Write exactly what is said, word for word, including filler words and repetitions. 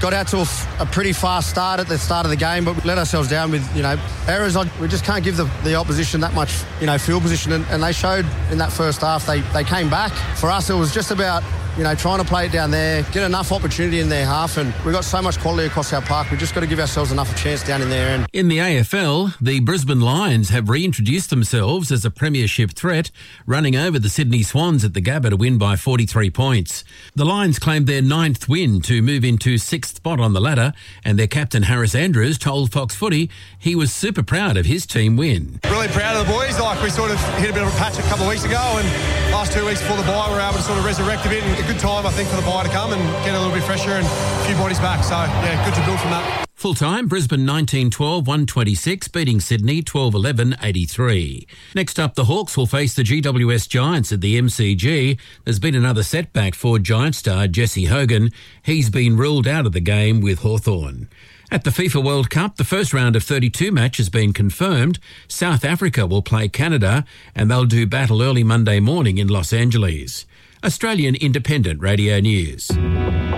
Got out to a, f- a pretty fast start at the start of the game, but we let ourselves down with, you know, errors. We just can't give the, the opposition that much, you know, field position, and, and they showed in that first half. They, they came back. For us, it was just about, you know, trying to play it down there, get enough opportunity in their half, and we've got so much quality across our park. We've just got to give ourselves enough of a chance down in there. And in the A F L, the Brisbane Lions have reintroduced themselves as a premiership threat, running over the Sydney Swans at the Gabba to win by forty-three points. The Lions claimed their ninth win to move into sixth spot on the ladder, and their captain Harris Andrews told Fox Footy he was super proud of his team win. Really proud of the boys. Like, we sort of hit a bit of a patch a couple of weeks ago, and last two weeks before the bye we were able to sort of resurrect a bit, and a good time, I think, for the bye to come and get a little bit fresher and a few bodies back. So, yeah, good to build from that. Full-time, Brisbane nineteen twelve, one twenty-six, beating Sydney twelve eleven, eighty-three. Next up, the Hawks will face the G W S Giants at the M C G. There's been another setback for Giant star Jesse Hogan. He's been ruled out of the game with Hawthorn. At the FIFA World Cup, the first round of thirty-two match has been confirmed. South Africa will play Canada, and they'll do battle early Monday morning in Los Angeles. Australian Independent Radio News.